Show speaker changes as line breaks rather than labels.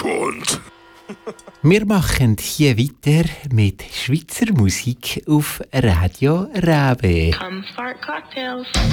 Hund.
Wir machen hier weiter mit Schweizer Musik auf Radio Rabe.
Comfort Cocktails.